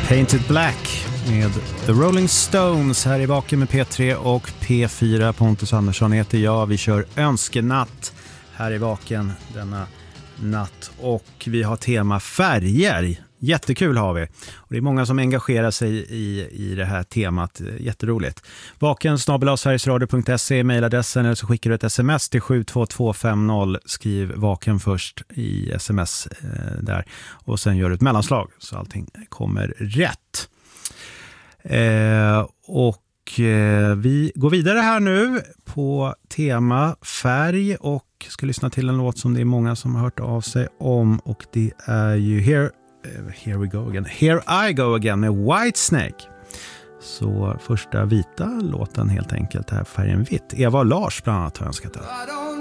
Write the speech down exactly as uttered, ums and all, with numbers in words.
Painted Black med The Rolling Stones här i Vaken med P tre och P fyra. Pontus Andersson heter jag. Vi kör önskenatt här i Vaken denna natt och vi har tema färger. Jättekul har vi. Och det är många som engagerar sig i, i det här temat. Jätteroligt. Vaken snabel-a sverigesradio punkt se, mejladressen, eller så skickar du ett sms till sju två två fem noll. Skriv Vaken först i sms eh, där. Och sen gör du ett mellanslag så allting kommer rätt. Eh, och eh, vi går vidare här nu på tema färg och ska lyssna till en låt som det är många som har hört av sig om. Och det är ju Here Here we go again. Here I go again med Whitesnake. Så första vita låten helt enkelt här, färgen vitt. Eva och Lars bland annat har önskat det.